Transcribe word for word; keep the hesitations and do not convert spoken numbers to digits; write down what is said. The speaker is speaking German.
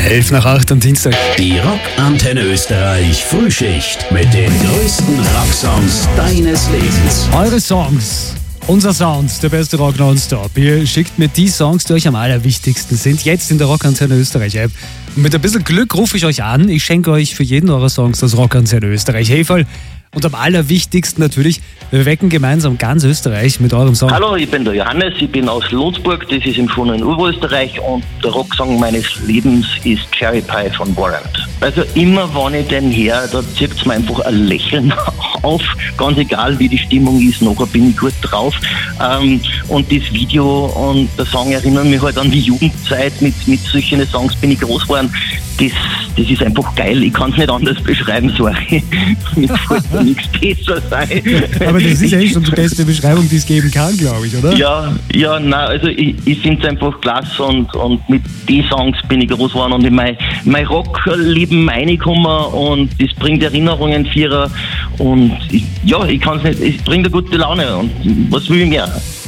elf nach acht am Dienstag. Die Rockantenne Österreich Frühschicht mit den größten Rocksongs deines Lebens. Eure Songs, unser Sound, der beste Rock nonstop. Ihr schickt mir die Songs, die euch am allerwichtigsten sind, jetzt in der Rockantenne Österreich App. Und mit ein bisschen Glück rufe ich euch an. Ich schenke euch für jeden eurer Songs das Rockantenne Österreich Heferl. Und am allerwichtigsten natürlich, wir wecken gemeinsam ganz Österreich mit eurem Song. Hallo, ich bin der Johannes, ich bin aus Lodsburg, das ist im schönen Oberösterreich, und der Rocksong meines Lebens ist Cherry Pie von Warrant. Also immer, wenn ich den her, da zieht es mir einfach ein Lächeln auf, ganz egal wie die Stimmung ist, nachher bin ich gut drauf. Ähm, und das Video und der Song erinnern mich halt an die Jugendzeit, mit, mit solchen Songs bin ich groß geworden. Das, das ist einfach geil, ich kann es nicht anders beschreiben, sorry. Mir fällt da nichts besser sein. Aber das ist ja echt schon die beste Beschreibung, die es geben kann, glaube ich, oder? Ja, ja, nein, also ich, ich finde es einfach klasse, und, und mit den Songs bin ich groß geworden und in mein, mein Rockleben reingekommen, und das bringt Erinnerungen vierer, und ich, ja, ich kann es nicht, es bringt eine gute Laune, und was will ich mehr?